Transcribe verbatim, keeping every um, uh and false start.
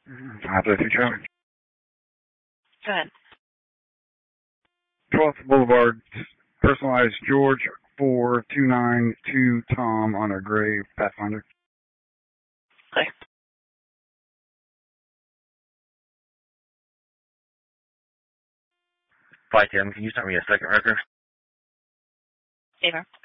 five thirty Charlie. Go ahead. twelfth Boulevard, personalized George four two nine two Tom on a gray Pathfinder. Okay. Flight Tim, can you send me a second record? Ava.